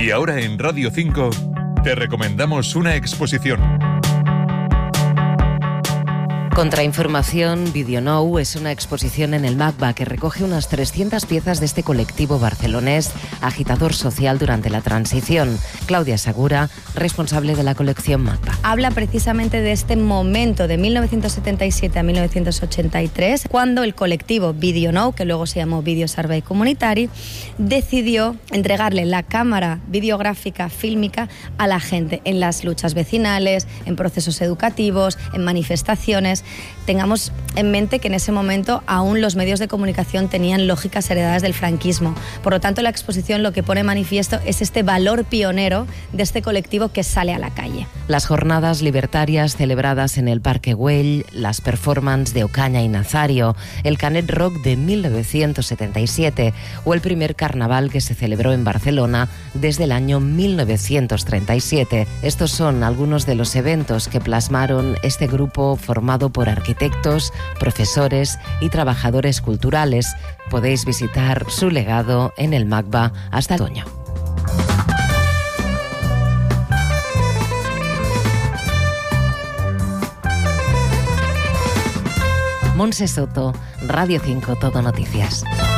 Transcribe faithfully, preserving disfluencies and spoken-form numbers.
Y ahora en Radio cinco te recomendamos una exposición. Contrainformación Video Now es una exposición en el MACBA que recoge unas trescientas piezas de este colectivo barcelonés agitador social durante la transición. Claudia Segura, responsable de la colección MACBA. Habla precisamente de este momento de mil novecientos setenta y siete a mil novecientos ochenta y tres, cuando el colectivo Video Now, que luego se llamó Video Servei Comunitari, decidió entregarle la cámara videográfica fílmica a la gente en las luchas vecinales, en procesos educativos, en manifestaciones. Tengamos en mente que en ese momento aún los medios de comunicación tenían lógicas heredadas del franquismo. Por lo tanto, la exposición lo que pone manifiesto es este valor pionero de este colectivo que sale a la calle. Las jornadas libertarias celebradas en el Parque Güell, las performances de Ocaña y Nazario, el Canet Rock de mil novecientos setenta y siete o el primer carnaval que se celebró en Barcelona desde el año mil novecientos treinta y siete. Estos son algunos de los eventos que plasmaron este grupo formado por arquitectos, profesores y trabajadores culturales. Podéis visitar su legado en el MACBA hasta el otoño. Montse Soto, Radio cinco Todo Noticias.